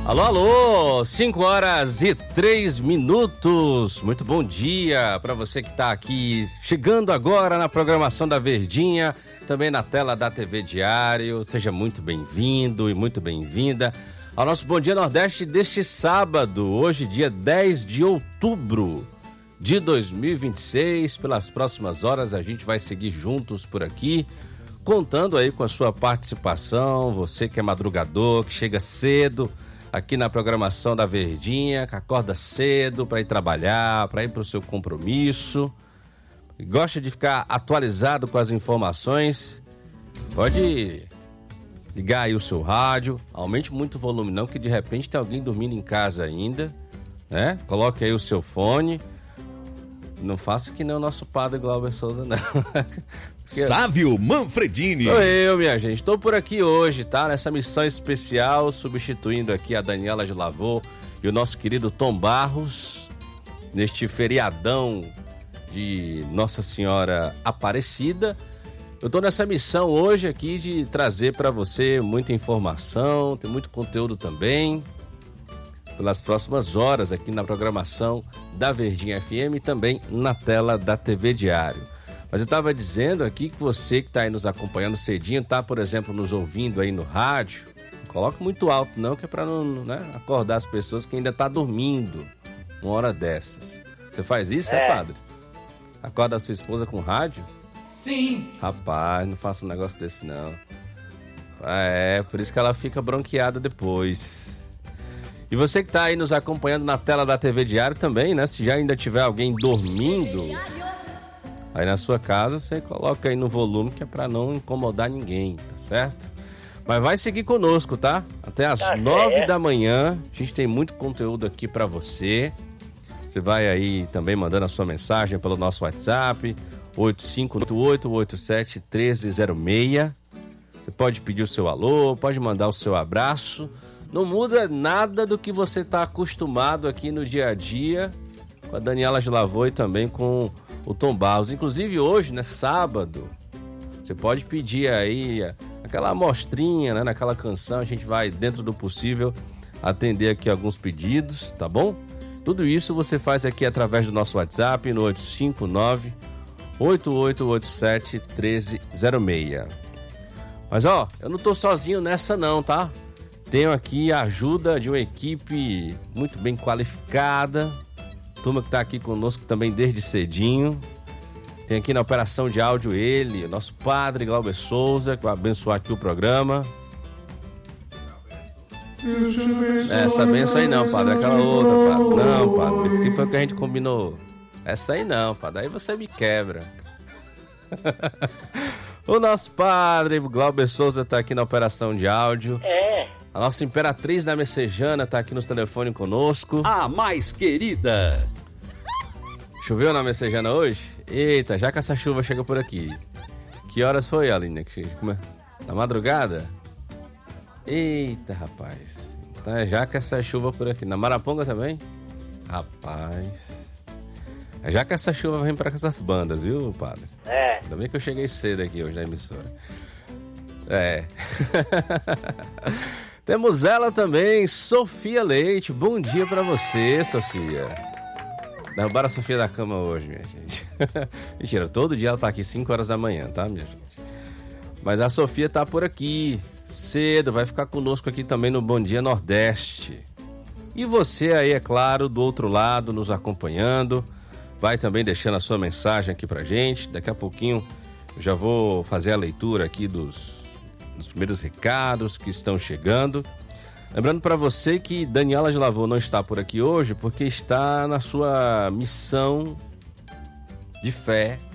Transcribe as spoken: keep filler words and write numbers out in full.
Alô, alô, cinco horas e três minutos. Muito bom dia para você que está aqui chegando agora na programação da Verdinha, também na tela da T V Diário. Seja muito bem-vindo e muito bem-vinda ao nosso Bom Dia Nordeste deste sábado, hoje dia dez de outubro de dois mil e vinte e seis. Pelas próximas horas a gente vai seguir juntos por aqui, contando aí com a sua participação, você que é madrugador, que chega cedo aqui na programação da Verdinha, que acorda cedo para ir trabalhar, para ir para o seu compromisso, e gosta de ficar atualizado com as informações, pode ligar aí o seu rádio, aumente muito o volume não, que de repente tem alguém dormindo em casa ainda, né? Coloque aí o seu fone, não faça que nem o nosso padre Glauber Souza, não. Sávio Manfredini. Sou eu, minha gente. Estou por aqui hoje, tá? Nessa missão especial, substituindo aqui a Daniela de Lavô e o nosso querido Tom Barros, neste feriadão de Nossa Senhora Aparecida. Eu tô nessa missão hoje aqui de trazer para você muita informação, tem muito conteúdo também, pelas próximas horas aqui na programação da Verdinha F M e também na tela da T V Diário. Mas eu estava dizendo aqui que você que está aí nos acompanhando cedinho, tá, por exemplo, nos ouvindo aí no rádio, não coloque muito alto não, que é para não, né, acordar as pessoas que ainda tá dormindo uma hora dessas. Você faz isso, é, é padre? Acorda a sua esposa com rádio? Sim. Rapaz, não faça um negócio desse não. É, por isso que ela fica bronqueada depois. E você que está aí nos acompanhando na tela da T V Diário também, né? Se já ainda tiver alguém dormindo aí na sua casa, você coloca aí no volume, que é para não incomodar ninguém, tá certo? Mas vai seguir conosco, tá? Até às tá nove certo. da manhã, a gente tem muito conteúdo aqui para você. Você vai aí também mandando a sua mensagem pelo nosso WhatsApp, oito cinco oito oito sete um três zero seis. Você pode pedir o seu alô, pode mandar o seu abraço. Não muda nada do que você está acostumado aqui no dia a dia com a Daniela de Lavô e também com o Tom Barros. Inclusive hoje, né, sábado, você pode pedir aí aquela amostrinha, né, naquela canção. A gente vai, dentro do possível, atender aqui alguns pedidos, tá bom? Tudo isso você faz aqui através do nosso WhatsApp no oito cinco nove oito oito oito sete um três zero seis. Mas ó, eu não tô sozinho nessa não, tá? Tenho aqui a ajuda de uma equipe muito bem qualificada, turma que está aqui conosco também desde cedinho. Tem aqui na operação de áudio ele, o nosso padre Glauber Souza, que vai abençoar aqui o programa. Essa benção aí não, padre, é aquela outra, padre. Não, padre, que foi o que a gente combinou. Essa aí não, padre, aí você me quebra. O nosso padre Glauber Souza está aqui na operação de áudio. É. A nossa imperatriz da Messejana está aqui nos telefones conosco. A mais querida. Choveu na Messejana hoje? Eita, já que essa chuva chega por aqui. Que horas foi, Aline? Na madrugada? Eita, rapaz. Então, já que essa chuva por aqui. Na Maraponga também? Rapaz. Já que essa chuva vem para essas bandas, viu, padre? É. Ainda bem que eu cheguei cedo aqui hoje na emissora. É. Temos ela também, Sofia Leite. Bom dia pra você, Sofia. Derrubaram a Sofia da cama hoje, minha gente. Mentira, todo dia ela tá aqui cinco horas da manhã, tá, minha gente? Mas a Sofia tá por aqui, cedo, vai ficar conosco aqui também no Bom Dia Nordeste. E você aí, é claro, do outro lado, nos acompanhando, vai também deixando a sua mensagem aqui pra gente. Daqui a pouquinho eu já vou fazer a leitura aqui dos... os primeiros recados que estão chegando. Lembrando para você que Daniela de Lavô não está por aqui hoje porque está na sua missão de fé